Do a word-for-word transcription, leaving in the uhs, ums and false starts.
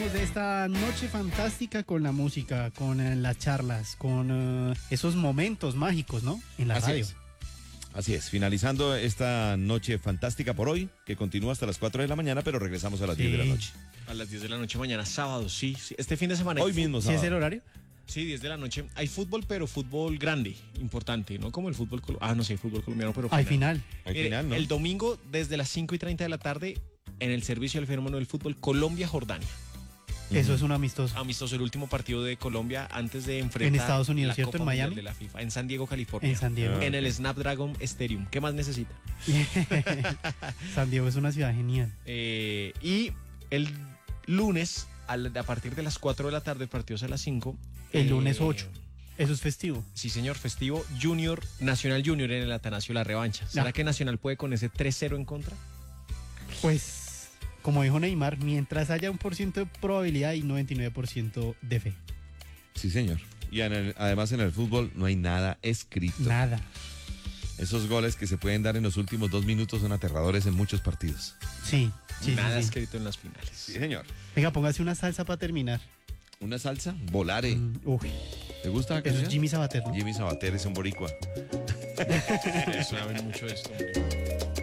finales de esta noche fantástica con la música, con eh, las charlas, con uh, esos momentos mágicos, ¿no? En la Así radio. es. Así es, finalizando esta noche fantástica por hoy, que continúa hasta las cuatro de la mañana, pero regresamos a las Sí. diez de la noche. A las diez de la noche mañana, sábado, sí. sí. Este fin de semana. Hoy hay mismo, ¿Sí es sábado. el horario? Sí, diez de la noche. Hay fútbol, pero fútbol grande, importante, ¿no? Como el fútbol colombiano. Ah, no sé, fútbol colombiano, pero Al final. Al Mire, final, ¿no? el domingo, desde las cinco y treinta de la tarde, en el servicio del fenómeno del fútbol, Colombia-Jordania. Eso es un amistoso. Amistoso, el último partido de Colombia antes de enfrentar En Estados Unidos, la ¿cierto? Copa ¿En Miami? Mundial de la FIFA, en San Diego, California. En San Diego. En el Snapdragon Stadium. ¿Qué más necesita? San Diego es una ciudad genial. Eh, y el lunes, al- a partir de las cuatro de la tarde, partidos a las cinco. El eh, lunes ocho. Eso es festivo. Sí, señor, festivo Junior, Nacional Junior en el Atanasio La Revancha. ¿Será Ah. que Nacional puede con ese tres cero en contra? Pues, como dijo Neymar, mientras haya un por ciento de probabilidad y noventa y nueve por ciento de fe. Sí, señor. Y en el- además en el fútbol no hay nada escrito. Nada. Esos goles que se pueden dar en los últimos dos minutos son aterradores en muchos partidos. Sí, sí, Nada sí, sí. escrito en las finales. Sí, señor. Venga, póngase una salsa para terminar. Una salsa, volare. Mm, Uy, ¿Te gusta la eso es canción? Jimmy Sabater, ¿no? Jimmy Sabater es un boricua. Saben mucho de esto.